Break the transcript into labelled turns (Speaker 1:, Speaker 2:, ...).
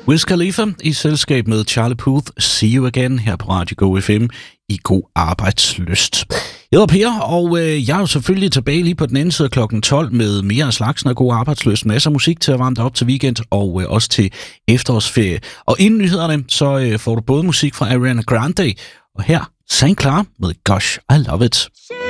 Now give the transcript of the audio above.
Speaker 1: Wiz Khalifa i selskab med Charlie Puth, See You Again her på Radio Go FM i God Arbejdslyst. Jeg hedder Per, og jeg er jo selvfølgelig tilbage lige på den anden side af kl. 12 med mere af slagsen af God Arbejdslyst. Masser af musik til at varme dig op til weekend og også til efterårsferie. Og inden nyhederne, så får du både musik fra Ariana Grande og her St. Clar med Gosh, I Love It.